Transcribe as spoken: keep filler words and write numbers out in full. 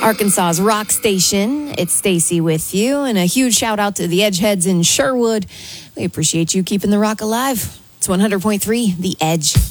Arkansas's rock station. It's Stacy with you, and a huge shout out to the Edgeheads in Sherwood. We appreciate you keeping the rock alive. It's one hundred point three The Edge.